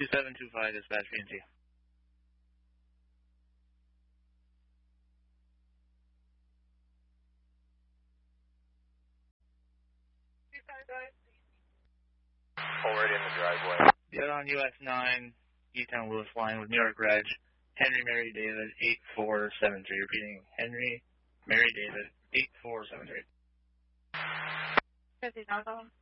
2725, dispatch PNC. Already in the driveway. Get on US 9, Easttown Lewis line with New York Reg, Henry Mary David 8473. Repeating, Henry Mary David 8473. 50,000.